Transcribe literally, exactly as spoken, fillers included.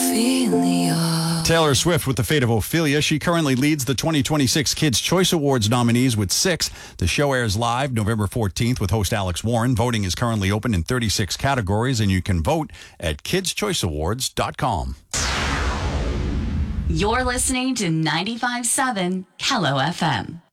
Ophelia. Taylor Swift with The Fate of Ophelia. She currently leads the twenty twenty-six Kids' Choice Awards nominees with six. The show airs live November fourteenth with host Alex Warren. Voting is currently open in thirty-six categories, and you can vote at kids choice awards dot com. You're listening to ninety-five point seven Hello F M.